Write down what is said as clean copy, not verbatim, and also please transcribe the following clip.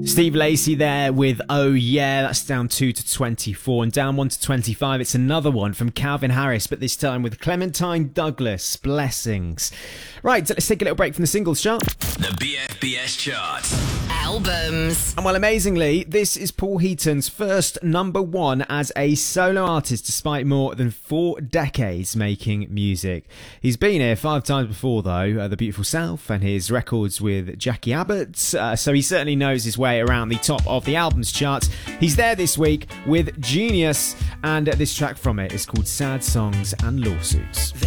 Steve Lacy there with Oh Yeah, that's down 2 to 24, and down 1 to 25 it's another one from Calvin Harris, but this time with Clementine Douglas, Blessings. Right, let's take a little break from the singles chart. The BFBS chart. Albums. And well, amazingly, this is Paul Heaton's first #1 as a solo artist despite more than 4 decades making music. He's been here 5 times before though, The Beautiful South and his records with Jackie Abbott, so he certainly knows his way around the top of the albums charts. He's there this week with Genius, and this track from it is called Sad Songs and Lawsuits.